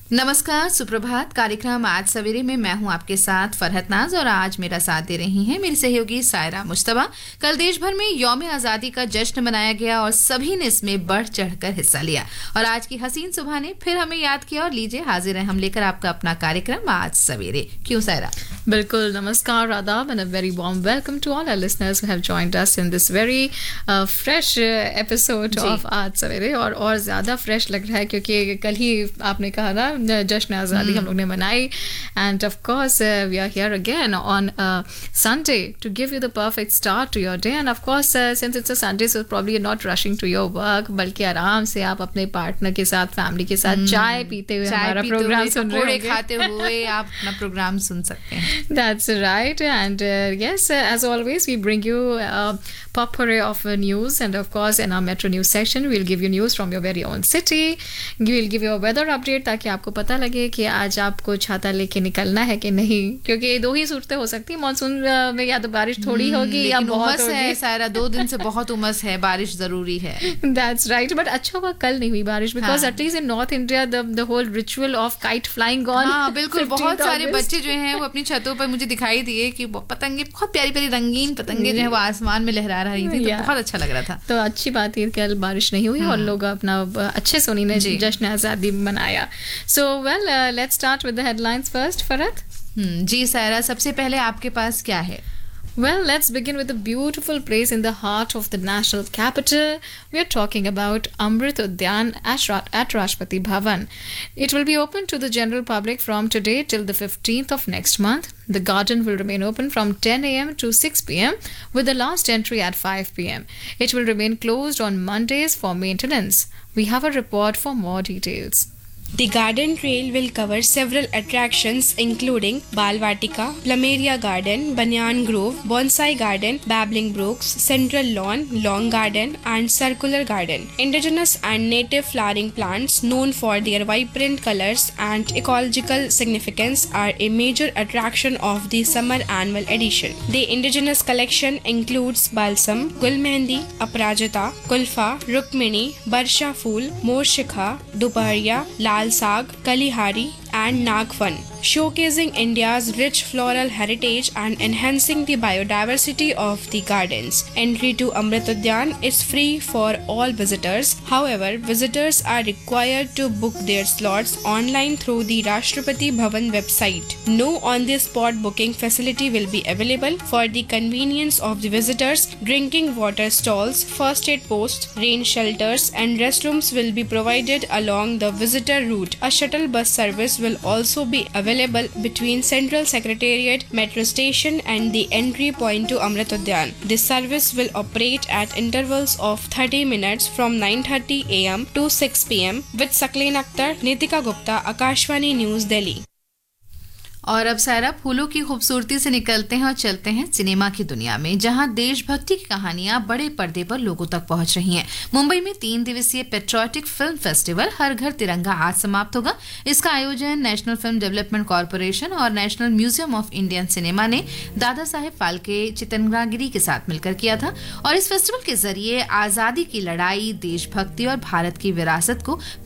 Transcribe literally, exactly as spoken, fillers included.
नमस्कार, सुप्रभात। कार्यक्रम आज सवेरे में मैं हूं आपके साथ फरहत नाज और आज मेरा साथ दे रही हैं मेरी सहयोगी सायरा मुश्तबा। कल देश भर में यौम आज़ादी का जश्न मनाया गया और सभी ने इसमें बढ़ चढ़कर हिस्सा लिया और आज की हसीन सुबह ने फिर हमें याद किया और लीजिए हाजिर हैं हम लेकर आपका अपना कार्यक्रम आज सवेरे। क्यों सायरा? बिल्कुल, नमस्कार, आदाब and a very warm welcome to all our listeners who have joined us in this very uh, fresh uh, episode of आज सवेरे। और और ज़्यादा फ्रेश लग रहा है क्योंकि कल ही आपने कहा ना जश्न आज़ादी हम लोग ने मनाई end of course we are here again on Sunday to give you the perfect start to your day end of course since it's a Sunday so probably you not rushing to your work, बल्कि आराम से आप अपने partner के साथ, family के साथ चाय पीते हुए हमारा प्रोग्राम सुन रहे होंगे, खाते हुए आप अपना प्रोग्राम सुन सकते हैं। That's right, and uh, yes, uh, as always, we bring you a potpourri of uh, news, and of course, in our Metro News section, we'll give you news from your very own city. We'll give you a weather update ताकि आपको पता लगे कि आज आपको छाता लेके निकलना है कि नहीं, क्योंकि दो ही सूरतें हो सकती है मॉनसून में, या तो बारिश थोड़ी होगी या बहुत होगी। है सारा दो दिन से बहुत उमस है, बारिश जरूरी है। That's right, but अच्छा हुआ कल नहीं हुई बारिश, because at least in North India the the whole ritual of kite flying on। हाँ बिल्कुल, बहुत सारे बच्चे जो हैं वो अपनी छतों पर मुझे दिखाई दिए कि पतंगे, बहुत प्यारी प्यारी रंगीन पतंगे जो है वो आसमान में लहरा रही थी, तो बहुत अच्छा लग रहा था। तो अच्छी बात है कल बारिश नहीं हुई और लोग अपना अच्छे से उन्होंने जश्न आज़ादी मनाया। So well, let's start with the headlines first. Farhat? जी सायरा, सबसे पहले आपके पास क्या है? Well, let's begin with a beautiful place in the heart of the national capital. We are talking about Amrit Udyan at, Ra- at Rashtrapati Bhavan. It will be open to the general public from today till the fifteenth of next month. The garden will remain open from ten a.m. to six p.m. with the last entry at five p.m. It will remain closed on Mondays for maintenance. We have a report for more details. The garden trail will cover several attractions including Balvatika, Plumeria Garden, Banyan Grove, Bonsai Garden, Babbling Brooks, Central Lawn, Long Garden and Circular Garden. Indigenous and native flowering plants known for their vibrant colors and ecological significance are a major attraction of the summer annual edition. The indigenous collection includes balsam, gulmehendi, aparajita, kulfa, rukmini, barsha phool, morshikha, dupahariya, lal साग, कलिहारी and Nagfan, showcasing India's rich floral heritage and enhancing the biodiversity of the gardens. Entry to Amrit Udyan is free for all visitors. However, visitors are required to book their slots online through the Rashtrapati Bhavan website. No on-the-spot booking facility will be available. For the convenience of the visitors, drinking water stalls, first aid posts, rain shelters and restrooms will be provided along the visitor route. A shuttle bus service will also be available between Central Secretariat Metro Station and the entry point to Amrit Udyan. This service will operate at intervals of thirty minutes from nine thirty a.m. to six p.m. with Sakleen Akhtar, Nitika Gupta, Akashvani News, Delhi. और अब सारा फूलों की खूबसूरती से निकलते हैं और चलते हैं सिनेमा की दुनिया में, जहां देशभक्ति की कहानियां बड़े पर्दे पर लोगों तक पहुंच रही हैं। मुंबई में तीन दिवसीय पेट्रियोटिक फिल्म फेस्टिवल हर घर तिरंगा आज समाप्त होगा। इसका आयोजन नेशनल फिल्म डेवलपमेंट कॉरपोरेशन और national museum of Indian cinema ने दादा साहेब फाल्के चितरंगागिरी के साथ मिलकर किया था और इस फेस्टिवल के जरिए आजादी की लड़ाई, देशभक्ति और भारत की विरासत को